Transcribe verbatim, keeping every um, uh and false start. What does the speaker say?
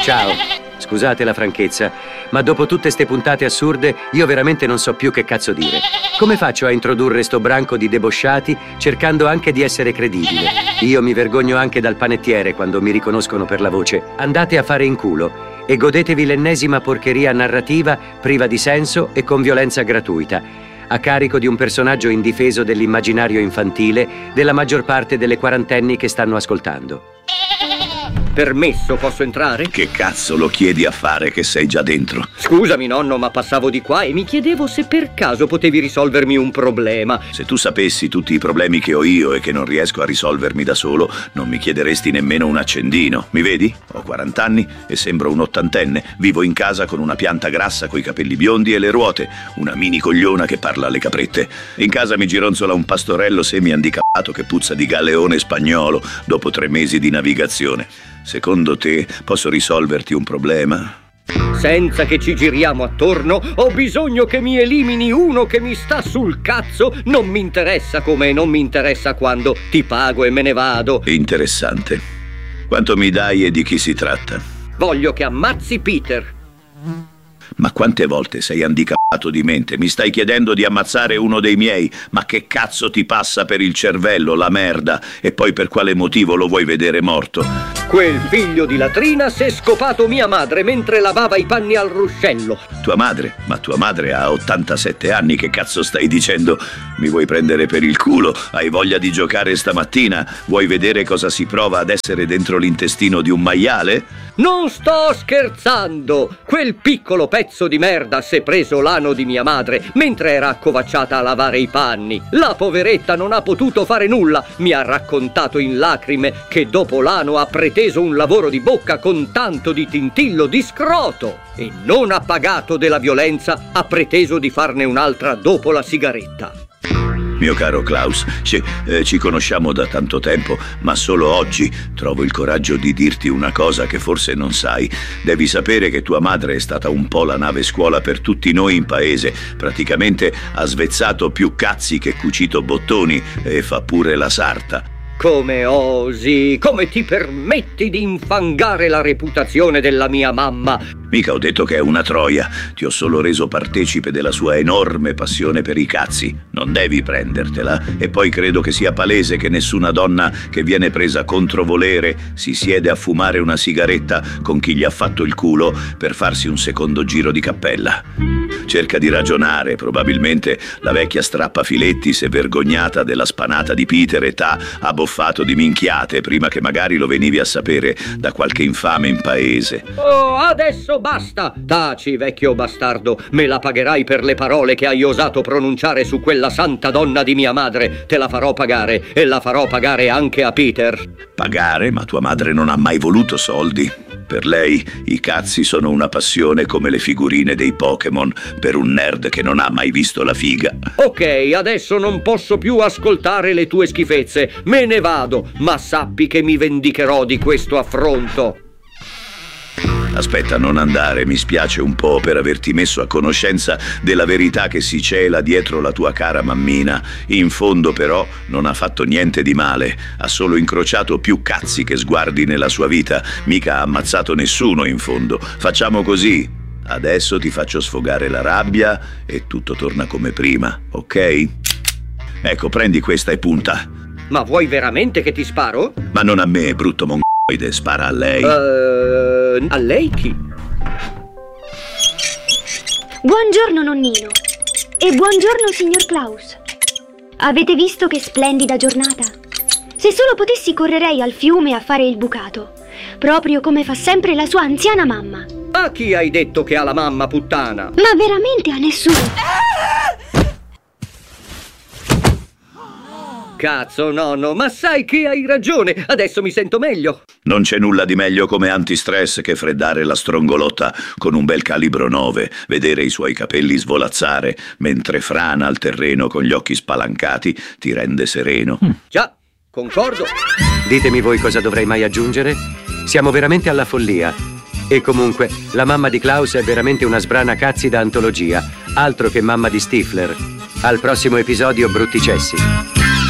Ciao. Scusate la franchezza, ma dopo tutte ste puntate assurde, io veramente non so più che cazzo dire. Come faccio a introdurre sto branco di debosciati cercando anche di essere credibile? Io mi vergogno anche dal panettiere quando mi riconoscono per la voce. Andate a fare in culo e godetevi l'ennesima porcheria narrativa priva di senso e con violenza gratuita, a carico di un personaggio indifeso dell'immaginario infantile della maggior parte delle quarantenni che stanno ascoltando. Permesso, posso entrare? Che cazzo lo chiedi a fare che sei già dentro? Scusami nonno, ma passavo di qua e mi chiedevo se per caso potevi risolvermi un problema. Se tu sapessi tutti i problemi che ho io e che non riesco a risolvermi da solo, non mi chiederesti nemmeno un accendino. Mi vedi? Ho quaranta anni e sembro un ottantenne. Vivo in casa con una pianta grassa coi capelli biondi e le ruote, una mini cogliona che parla alle caprette. In casa mi gironzola un pastorello semi-handicappato che puzza di galeone spagnolo dopo tre mesi di navigazione. Secondo te posso risolverti un problema? Senza che ci giriamo attorno, ho bisogno che mi elimini uno che mi sta sul cazzo. Non mi interessa come, non mi interessa quando. Ti pago e me ne vado. Interessante. Quanto mi dai e di chi si tratta? Voglio che ammazzi Peter. Ma quante volte sei handicappato di mente? Mi stai chiedendo di ammazzare uno dei miei? Ma che cazzo ti passa per il cervello, la merda? E poi per quale motivo lo vuoi vedere morto? Quel figlio di latrina si è scopato mia madre mentre lavava i panni al ruscello. Tua madre? Ma tua madre ha ottantasette anni, che cazzo stai dicendo? Mi vuoi prendere per il culo? Hai voglia di giocare stamattina? Vuoi vedere cosa si prova ad essere dentro l'intestino di un maiale? Non sto scherzando! Quel piccolo pezzo di merda si è preso l'ano di mia madre mentre era accovacciata a lavare i panni. La poveretta non ha potuto fare nulla. Mi ha raccontato in lacrime che dopo l'ano ha preteso un lavoro di bocca con tanto di tintillo di scroto e non ha pagato della violenza, ha preteso di farne un'altra dopo la sigaretta. Mio caro Klaus, ci, eh, ci conosciamo da tanto tempo, ma solo oggi trovo il coraggio di dirti una cosa che forse non sai. Devi sapere che tua madre è stata un po' la nave scuola per tutti noi in paese. Praticamente ha svezzato più cazzi che cucito bottoni e fa pure la sarta. Come osi? Come ti permetti di infangare la reputazione della mia mamma? Mica ho detto che è una troia, ti ho solo reso partecipe della sua enorme passione per i cazzi. Non devi prendertela. E poi credo che sia palese che nessuna donna che viene presa contro volere si siede a fumare una sigaretta con chi gli ha fatto il culo per farsi un secondo giro di cappella. Cerca di ragionare, probabilmente la vecchia strappafiletti si è vergognata della spanata di Peter e t'ha abboffato di minchiate prima che magari lo venivi a sapere da qualche infame in paese. Oh, adesso basta! Taci, vecchio bastardo, me la pagherai per le parole che hai osato pronunciare su quella santa donna di mia madre. Te la farò pagare e la farò pagare anche a Peter. Pagare? Ma tua madre non ha mai voluto soldi. Per lei i cazzi sono una passione come le figurine dei Pokémon per un nerd che non ha mai visto la figa. Ok, adesso non posso più ascoltare le tue schifezze. Me ne vado, ma sappi che mi vendicherò di questo affronto. Aspetta, non andare, mi spiace un po' per averti messo a conoscenza della verità che si cela dietro la tua cara mammina. In fondo però non ha fatto niente di male, ha solo incrociato più cazzi che sguardi nella sua vita, mica ha ammazzato nessuno in fondo. Facciamo così, adesso ti faccio sfogare la rabbia e tutto torna come prima, ok? Ecco, prendi questa e punta. Ma vuoi veramente che ti sparo? Ma non a me, brutto mongoide, spara a lei. Uh, a lei chi? Buongiorno nonnino. E buongiorno signor Klaus. Avete visto che splendida giornata? Se solo potessi correrei al fiume a fare il bucato, proprio come fa sempre la sua anziana mamma. A chi hai detto che ha la mamma, puttana? Ma veramente a nessuno. Cazzo, nonno, ma sai che hai ragione. Adesso mi sento meglio. Non c'è nulla di meglio come antistress che freddare la strongolotta con un bel calibro nove, vedere i suoi capelli svolazzare mentre frana al terreno con gli occhi spalancati ti rende sereno. Mm. Già, concordo. Ditemi voi cosa dovrei mai aggiungere? Siamo veramente alla follia. E comunque, la mamma di Klaus è veramente una sbrana cazzi da antologia, altro che mamma di Stifler. Al prossimo episodio, brutti cessi.